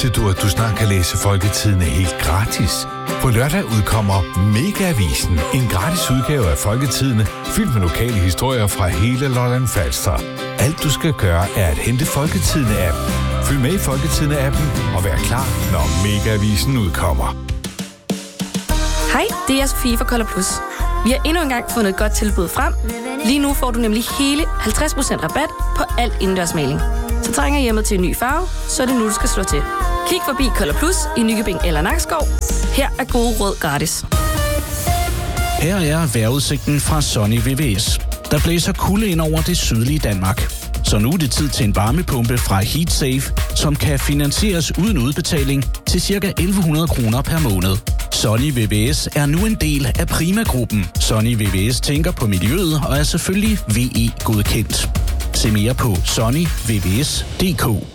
vidste du, at du snart kan læse Folketidende helt gratis? På lørdag udkommer Mega-avisen, en gratis udgave af Folketidende, fyldt med lokale historier fra hele Lolland Falster. Alt du skal gøre, er at hente Folketidende-appen. Følg med i Folketidende-appen og vær klar, når Mega-avisen udkommer. Hej, det er Sofie fra Color Plus. Vi har endnu engang fundet et godt tilbud frem. Lige nu får du nemlig hele 50% rabat på alt indendørsmaling. Så trænger hjemmet til en ny farve, så er det nu, du skal slå til. Kig forbi Color Plus i Nykøbing eller Nakskov. Her er gode råd gratis. Her er vejrudsigten fra Sunny VVS. Der blæser kulde ind over det sydlige Danmark. Så nu er det tid til en varmepumpe fra HeatSafe, som kan finansieres uden udbetaling til ca. 1.100 kroner per måned. Sunny VVS er nu en del af Prima-gruppen. Sunny VVS tænker på miljøet og er selvfølgelig VE-godkendt. Se mere på sunnyvvs.dk.